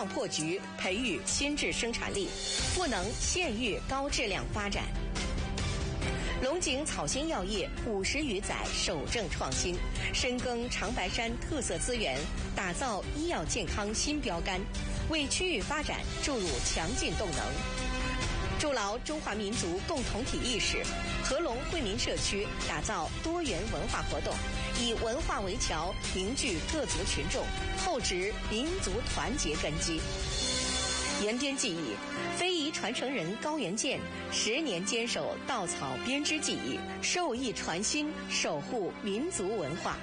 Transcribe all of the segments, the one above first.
创破局，培育新质生产力，赋能县域高质量发展。龙井草鲜药业50余载守正创新，深耕长白山特色资源，打造医药健康新标杆，为区域发展注入强劲动能。筑牢中华民族共同体意识，合龙惠民社区打造多元文化活动，以文化为桥，凝聚各族群众，厚植民族团结根基。延边技艺，非遗传承人高元健10年坚守稻草编织技艺，授艺传新，守护民族文化。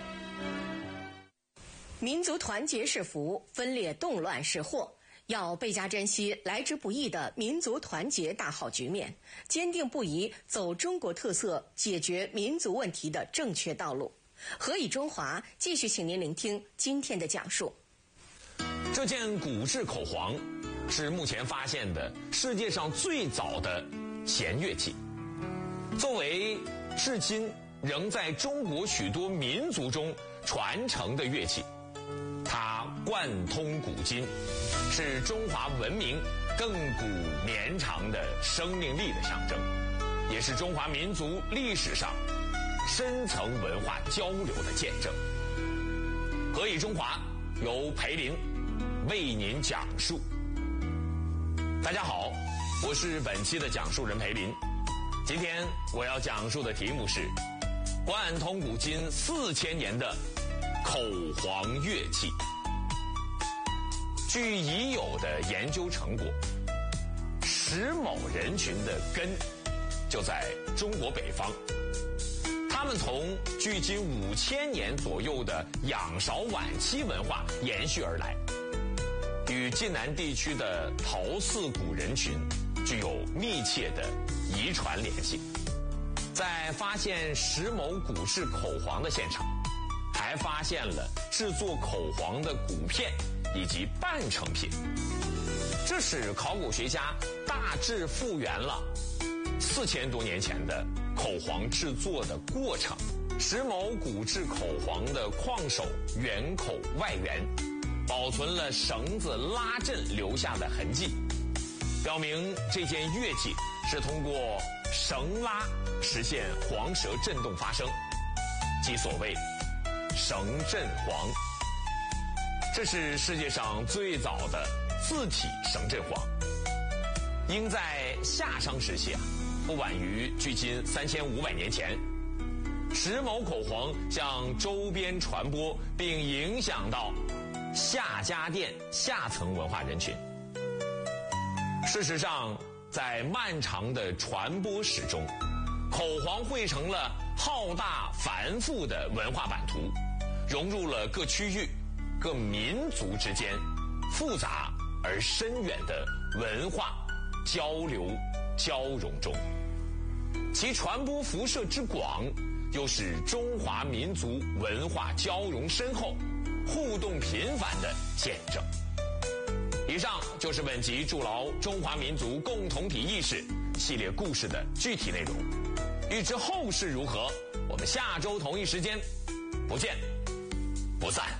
民族团结是福，分裂动乱是祸。要倍加珍惜来之不易的民族团结大好局面，坚定不移走中国特色解决民族问题的正确道路。何以中华继续请您聆听今天的讲述。 这件古制口簧是目前发现的世界上最早的弦乐器，作为至今仍在中国许多民族中传承的乐器，它贯通古今，是中华文明亘古绵长的生命力的象征，也是中华民族历史上深层文化交流的见证。何以中华由裴林为您讲述。大家好，我是本期的讲述人裴林。今天我要讲述的题目是贯通古今4000年的口簧乐器。据已有的研究成果，石某人群的根就在中国北方，他们从距今5000年左右的仰韶晚期文化延续而来，与晋南地区的陶寺古人群具有密切的遗传联系。在发现石某古制口簧的现场，还发现了制作口簧的骨片以及半成品，这使考古学家大致复原了4000多年前的口簧制作的过程。石某古制口簧的矿手圆口外缘保存了绳子拉震留下的痕迹，表明这件乐器是通过绳拉实现簧舌振动发声，即所谓绳振簧。这是世界上最早的自体绳振簧，应在夏商时期不晚于距今3500年前。石某口簧向周边传播，并影响到夏家店下层文化人群。事实上，在漫长的传播史中，口簧汇成了浩大繁复的文化版图，融入了各区域各民族之间复杂而深远的文化交流交融中，其传播辐射之广，又是中华民族文化交融深厚、互动频繁的见证。以上就是本集筑牢中华民族共同体意识系列故事的具体内容。欲知后事如何，我们下周同一时间不见不散。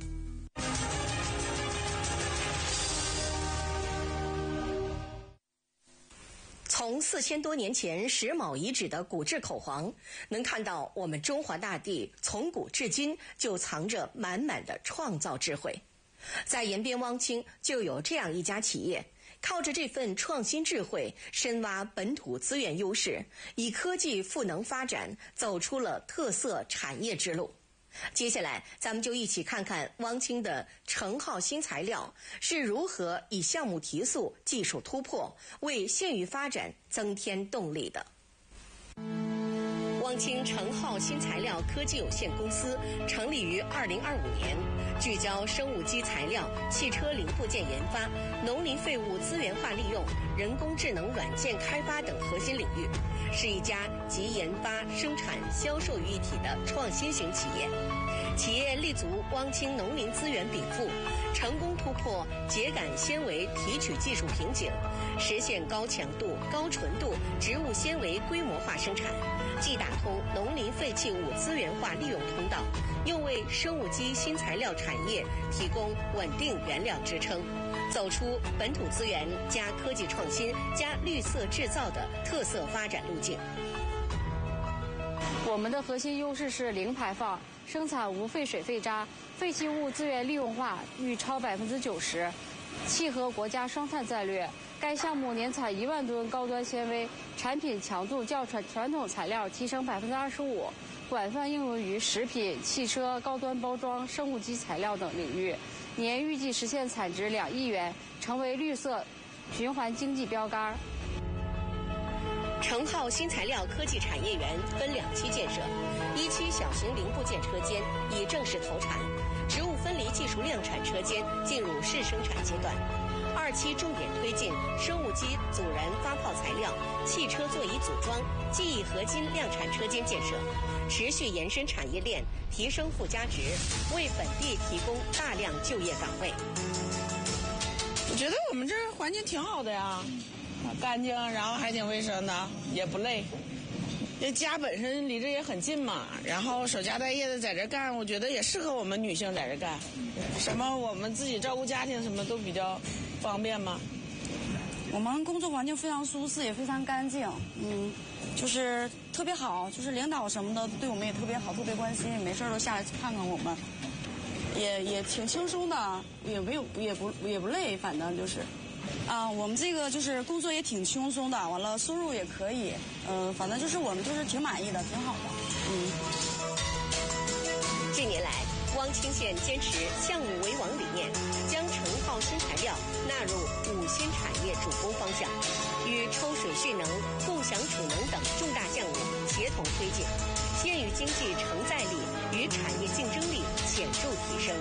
从4000多年前石某遗址的古制口簧，能看到我们中华大地从古至今就藏着满满的创造智慧。在延边汪清就有这样一家企业，靠着这份创新智慧，深挖本土资源优势，以科技赋能发展，走出了特色产业之路。接下来咱们就一起看看汪清的成浩新材料是如何以项目提速、技术突破为县域发展增添动力的。汪清成浩新材料科技有限公司成立于2025年，聚焦生物基材料、汽车零部件研发、农林废物资源化利用、人工智能软件开发等核心领域，是一家集研发、生产、销售于一体的创新型企业。 企业立足汪清农林资源禀赋，成功突破秸秆纤维提取技术瓶颈，实现高强度、高纯度植物纤维规模化生产，既打通农林废弃物资源化利用通道，又为生物基新材料产业提供稳定原料支撑，走出本土资源加科技创新加绿色制造的特色发展路径。 我们的核心优势是零排放，生产无废水废渣，废弃物资源利用化逾超90%，契合国家双碳战略。该项目年产1万吨高端纤维，产品强度较传统材料提升25%，广泛应用于食品、汽车、高端包装、生物基材料等领域，年预计实现产值2亿元，成为绿色循环经济标杆。 成浩新材料科技产业园分2期建设，1期小型零部件车间已正式投产，植物分离技术量产车间进入试生产阶段。2期重点推进生物基阻燃发泡材料、汽车座椅组装、记忆合金量产车间建设，持续延伸产业链，提升附加值，为本地提供大量就业岗位。 我觉得我们这儿环境挺好的呀，干净，然后还挺卫生的，也不累。这家本身离这也很近嘛，然后守家待业的在这干，我觉得也适合我们女性在这干。什么我们自己照顾家庭什么都比较方便嘛。 我们工作环境非常舒适，也非常干净，就是特别好，就是领导什么的对我们也特别好，特别关心，没事都下来看看我们，也挺轻松的，也不累，反正就是。我们这个就是工作也挺轻松的，完了收入也可以，反正就是我们就是挺满意的，挺好的。 近年来，汪清县坚持项目为王理念，将成浩新材料纳入5新产业主攻方向，与抽水蓄能、共享储能等重大项目协同推进，县域经济承载力与产业竞争力显著提升。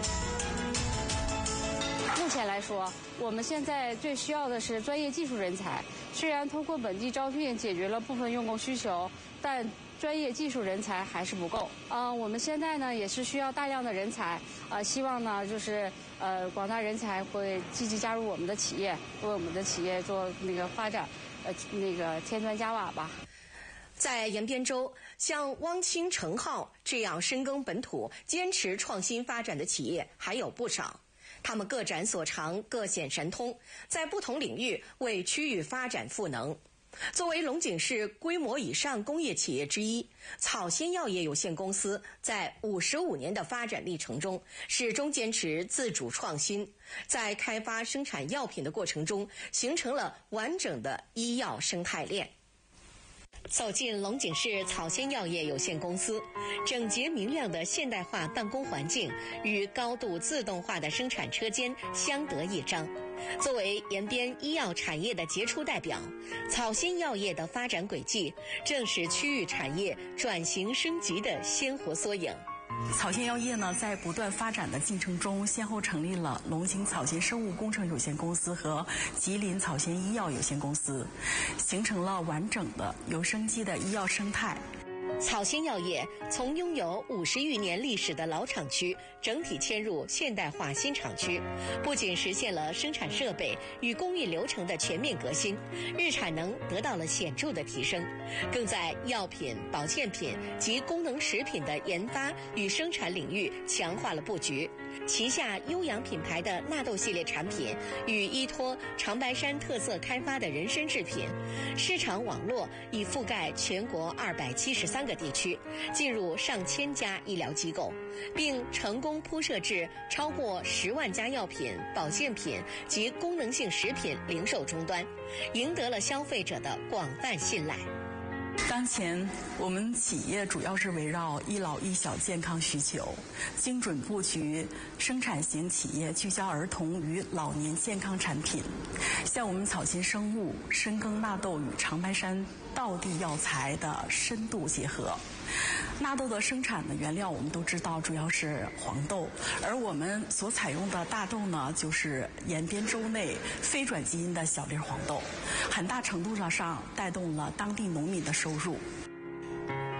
目前来说，我们现在最需要的是专业技术人才。虽然通过本地招聘解决了部分用工需求，但专业技术人才还是不够。我们现在呢也是需要大量的人才，希望呢就是广大人才会积极加入我们的企业，为我们的企业做那个发展，添砖加瓦吧。 在延边州，像汪清、成浩这样深耕本土、坚持创新发展的企业还有不少。他们各展所长，各显神通，在不同领域为区域发展赋能。作为龙井市规模以上工业企业之一，草仙药业有限公司在55年的发展历程中，始终坚持自主创新，在开发生产药品的过程中，形成了完整的医药生态链。走进龙井市草仙药业有限公司，整洁明亮的现代化办公环境与高度自动化的生产车间相得益彰。作为延边医药产业的杰出代表，草仙药业的发展轨迹正是区域产业转型升级的鲜活缩影。 草仙药业呢，在不断发展的进程中，先后成立了龙井草仙生物工程有限公司和吉林草仙医药有限公司，形成了完整的有生机的医药生态。 草仙药业从拥有50余年历史的老厂区整体迁入现代化新厂区，不仅实现了生产设备与工艺流程的全面革新，日产能得到了显著的提升，更在药品、保健品及功能食品的研发与生产领域强化了布局。旗下悠扬品牌的纳豆系列产品与依托长白山特色开发的人参制品，市场网络已覆盖全国273个地区，进入上千家医疗机构，并成功铺设至超过10万家药品、保健品及功能性食品零售终端，赢得了消费者的广泛信赖。 当前，我们企业主要是围绕一老一小健康需求，精准布局生产型企业，聚焦儿童与老年健康产品。像我们草仙生物深耕纳豆与长白山道地药材的深度结合。纳豆的生产的原料我们都知道，主要是黄豆，而我们所采用的大豆呢，就是延边州内非转基因的小粒黄豆，很大程度上带动了当地农民的收入。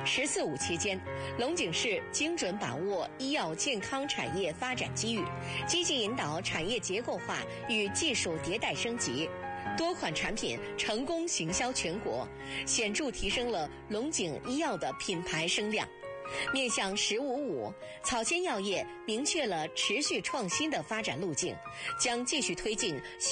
“14五”期间，龙井市精准把握医药健康产业发展机遇，积极引导产业结构化与技术迭代升级，多款产品成功行销全国，显著提升了龙井医药的品牌声量。面向“15五”，草仙药业明确了持续创新的发展路径，将继续推进